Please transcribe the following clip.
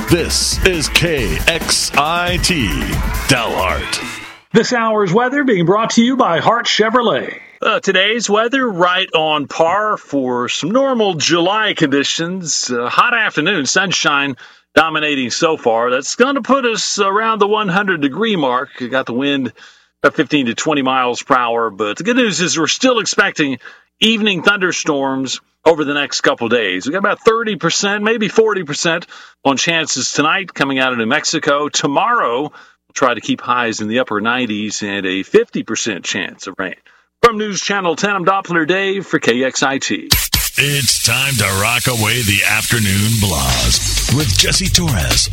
This is KXIT Dalhart. This hour's weather being brought to you by Hart Chevrolet. Today's weather right on par for some normal July conditions. Hot afternoon, sunshine dominating so far. That's going to put us around the 100-degree mark. You got the wind at 15 to 20 miles per hour. But the good news is we're still expecting evening thunderstorms over the next couple days. We got about 30%, maybe 40% on chances tonight coming out of New Mexico. Tomorrow, we'll try to keep highs in the upper 90s and a 50% chance of rain. From News Channel 10, I'm Doppler Dave for KXIT. It's time to rock away the afternoon blast with Jesse Torres